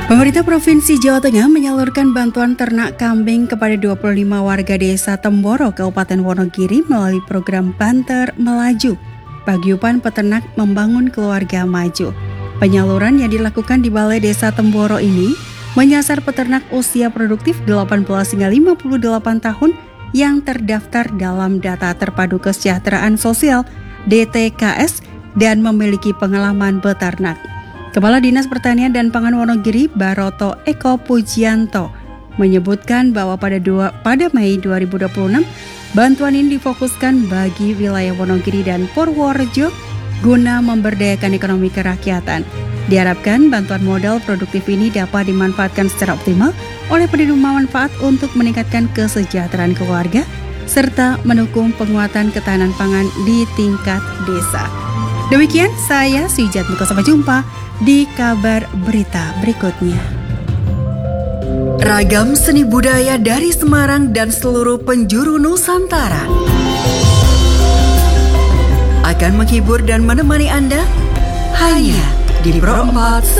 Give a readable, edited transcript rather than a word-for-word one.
Pemerintah Provinsi Jawa Tengah menyalurkan bantuan ternak kambing kepada 25 warga desa Temboro, Kabupaten Wonogiri melalui program Banter Melaju, Paguyuban Peternak Membangun Keluarga Maju. Penyaluran yang dilakukan di Balai Desa Temboro ini menyasar peternak usia produktif 18 hingga 58 tahun yang terdaftar dalam Data Terpadu Kesejahteraan Sosial DTKS dan memiliki pengalaman beternak. Kepala Dinas Pertanian dan Pangan Wonogiri, Baroto Eko Pujianto, menyebutkan bahwa pada Mei 2026, bantuan ini difokuskan bagi wilayah Wonogiri dan Purworejo guna memberdayakan ekonomi kerakyatan. Diharapkan bantuan modal produktif ini dapat dimanfaatkan secara optimal oleh penerima manfaat untuk meningkatkan kesejahteraan keluarga serta mendukung penguatan ketahanan pangan di tingkat desa. Demikian saya Sujat Miko, sampai jumpa di kabar berita berikutnya. Ragam seni budaya dari Semarang dan seluruh penjuru Nusantara akan menghibur dan menemani Anda hanya di Pro 4